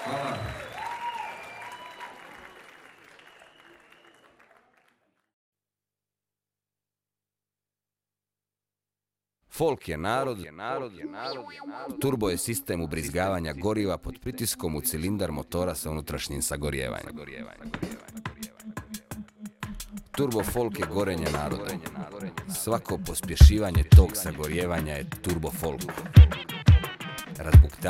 Folk je narod, turbo je sistem ubrizgavanja goriva pod pritiskom u cilindar motora sa unutrašnjim sagorijevanjem. Turbo folk je gorenje naroda. Svako pospješivanje tog sagorijevanja je turbo folk.